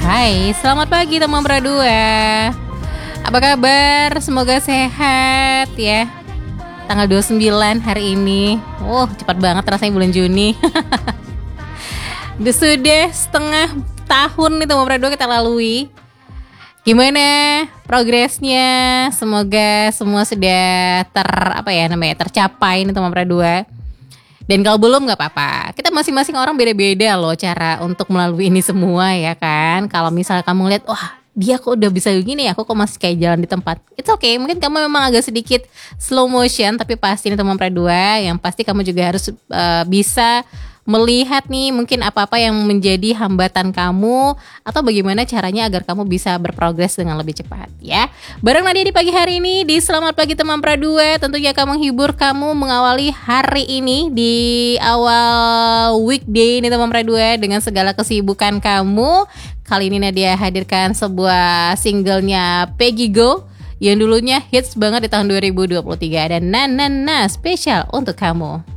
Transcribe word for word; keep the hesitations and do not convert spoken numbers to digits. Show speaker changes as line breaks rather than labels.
Hai, selamat pagi teman Pradua. Apa kabar? Semoga sehat ya. Tanggal dua puluh sembilan hari ini. Oh, cepat banget rasanya bulan Juni. Sudah setengah tahun nih teman Pradua kita lalui. Gimana progresnya? Semoga semua sudah ter apa ya namanya tercapai nih teman Pradua. Dan kalau belum gak apa-apa, kita masing-masing orang beda-beda loh cara untuk melalui ini semua ya kan. Kalau misalnya kamu lihat, wah dia kok udah bisa begini ya, aku kok masih kayak jalan di tempat. It's okay, mungkin kamu memang agak sedikit slow motion, tapi pasti nih teman Pradua, yang pasti kamu juga harus uh, bisa melihat nih mungkin apa-apa yang menjadi hambatan kamu atau bagaimana caranya agar kamu bisa berprogres dengan lebih cepat ya. Bareng Nadia di pagi hari ini di Selamat Pagi Teman Pradua, tentunya akan menghibur kamu mengawali hari ini di awal weekday nih teman Pradua dengan segala kesibukan kamu. Kali ini Nadia hadirkan sebuah singlenya Peggy Go yang dulunya hits banget di tahun dua ribu dua puluh tiga, ada Na Na Na spesial untuk kamu.